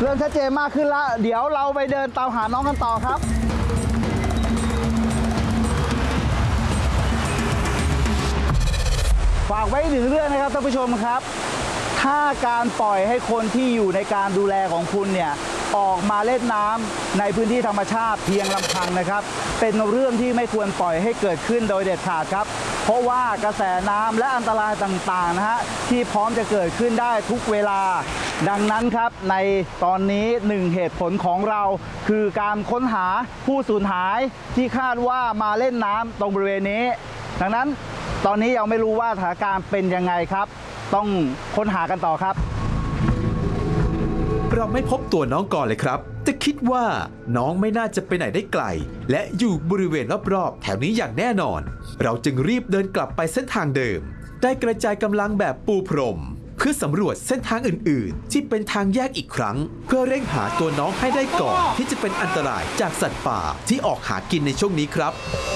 เริ่มชัดเจนมากขึ้นแล้วเดี๋ยวเราไปเดินตามหาน้องกันต่อครับฝากไว้ถึงเรื่องนะครับท่านผู้ชมครับถ้าการปล่อยให้คนที่อยู่ในการดูแลของคุณเนี่ยออกมาเล่นน้ำในพื้นที่ธรรมชาติเพียงลำพังนะครับเป็นเรื่องที่ไม่ควรปล่อยให้เกิดขึ้นโดยเด็ดขาดครับเพราะว่ากระแสน้ำและอันตรายต่างๆนะฮะที่พร้อมจะเกิดขึ้นได้ทุกเวลาดังนั้นครับในตอนนี้หนึ่งเหตุผลของเราคือการค้นหาผู้สูญหายที่คาดว่ามาเล่นน้ำตรงบริเวณนี้ดังนั้นตอนนี้ยังไม่รู้ว่าสถานการณ์เป็นยังไงครับต้องค้นหากันต่อครับเราไม่พบตัวน้องก่อนเลยครับแต่คิดว่าน้องไม่น่าจะไปไหนได้ไกลและอยู่บริเวณรอบๆแถวนี้อย่างแน่นอนเราจึงรีบเดินกลับไปเส้นทางเดิมได้กระจายกำลังแบบปูพรมเพื่อสำรวจเส้นทางอื่นๆที่เป็นทางแยกอีกครั้งเพื่อเร่งหาตัวน้องให้ได้ก่อนที่จะเป็นอันตรายจากสัตว์ป่าที่ออกหากินในช่วงนี้ครับ